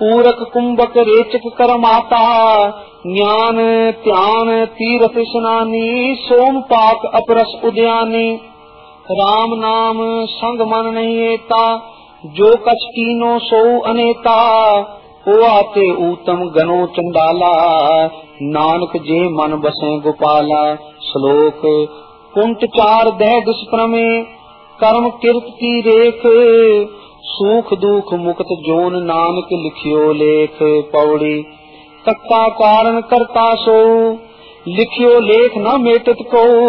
पूरक कुंभक रेचक करमाता, ज्ञान ध्यान तीरथ स्नानी, सोम पाक अपरस उद्यानी। राम नाम संग मन नहीं एता, जो कछ कीनो सो अनेता। ओ आते ऊतम गनो चंडाला, नानक जे मन बसे गोपाला। श्लोक कुंट चार दह दुष्प्रमे, कर्म किरत की रेख। सुख दुख मुक्त जोन, नानक लिखियो लेख। पौड़ी तक्का कारण करता सो, लिखियो लेख न मेटत को।